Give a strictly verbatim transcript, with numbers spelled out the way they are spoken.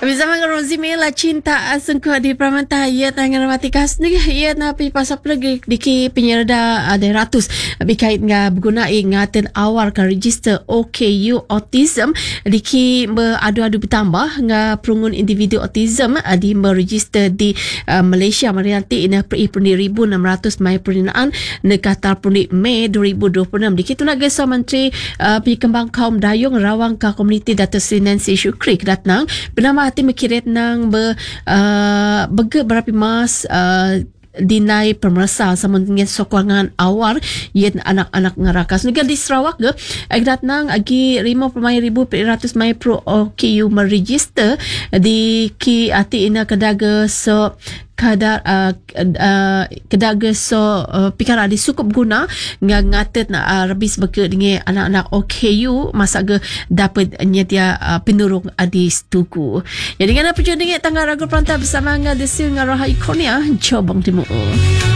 Bersama dengan Rozi Mela cinta sungguh di Pramanta ia tangan mati kas ni ia napi pasal lagi diki penyerda ada ratus berkait dengan berguna ingatan awal ke register O K U autism diki beradu-adu bertambah dengan perungun individu autism di meregister di uh, Malaysia merianti ina per ribu enam ratus mai perinaan nekatar pundi Mei dua ribu dua puluh enam diki tunaga so menteri uh, penyekembang kaum dayung rawang ke komuniti Dato' Sri Nancy Shukri kedatnang bernama hati mekirit nang ber uh, bege berapi mas uh, dinai pemerasa sama dengan sokongan awal yen anak-anak ngarakas negara di Sarawak ke agdat nang agi lima puluh ribu peratus mai pro O K U meregister di ki ati ina kedaga so kadar uh, uh, kedaga so uh, pikara di sukup guna ngang ngatet na uh, rabis beke dengan anak-anak O K U masa ke dapat nyetia uh, penurung adi stuku. Jadi dengan apa jadi tangga ragu perantau bersama dengan desil ngaraha ikonia Jobang Timur.